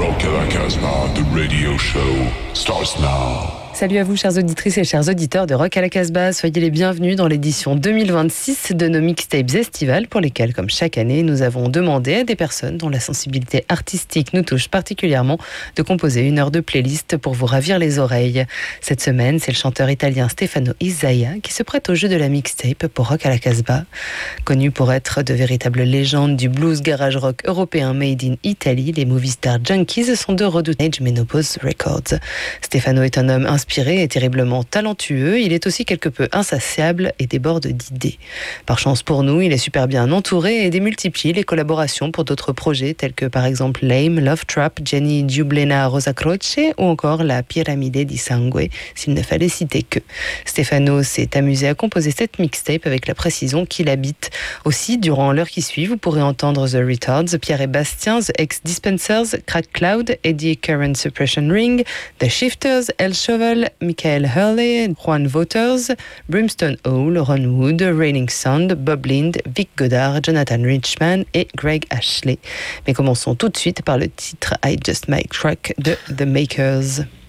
Rock à la Casbah, the radio show starts now. Salut à vous, chères auditrices et chers auditeurs de Rock à la Casbah. Soyez les bienvenus dans l'édition 2026 de nos mixtapes estivales pour lesquelles, comme chaque année, nous avons demandé à des personnes dont la sensibilité artistique nous touche particulièrement de composer une heure de playlist pour vous ravir les oreilles. Cette semaine, c'est le chanteur italien Stefano Isaia qui se prête au jeu de la mixtape pour Rock à la Casbah. Connu pour être de véritables légendes du blues garage rock européen made in Italy, les Movie Star Junkies sont de redoutables Age Menopause Records. Stefano est un homme inspiré et terriblement talentueux, il est aussi quelque peu insatiable et déborde d'idées. Par chance pour nous, il est super bien entouré et démultiplie les collaborations pour d'autres projets tels que par exemple Lame, Love Trap, Jenny Giublena Rosa Croce ou encore la Piramide di Sangue, s'il ne fallait citer que. Stefano s'est amusé à composer cette mixtape avec la précision qu'il habite. Aussi, durant l'heure qui suit, vous pourrez entendre The Retards, Pierre et Bastien, The Ex-Dispensers, Crack Cloud, Eddie Current Suppression Ring, The Shifters, El Shovel, Michael Hurley, Juan Voters, Brimstone Hall, Ron Wood, Raining Sound, Bob Lind, Vic Godard, Jonathan Richman et Greg Ashley. Mais commençons tout de suite par le titre I Just Might Truck de The Makers.